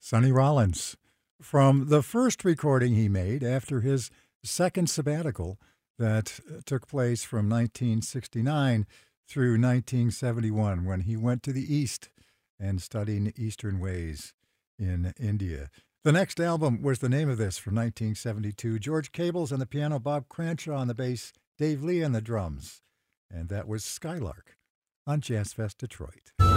Sonny Rollins, from the first recording he made after his second sabbatical that took place from 1969 through 1971 when he went to the East and studied Eastern ways in India. The next album was the name of this from 1972. George Cables on the piano, Bob Cranshaw on the bass, Dave Lee on the drums. And that was Skylark on Jazz Fest Detroit.